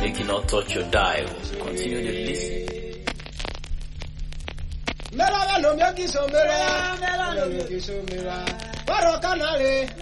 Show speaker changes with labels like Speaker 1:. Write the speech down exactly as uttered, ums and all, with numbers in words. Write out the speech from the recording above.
Speaker 1: Make it not touch your dial. Continue to listen.
Speaker 2: Mera lo mi akiso mera, mera lo mi akiso mera. Baro kanale.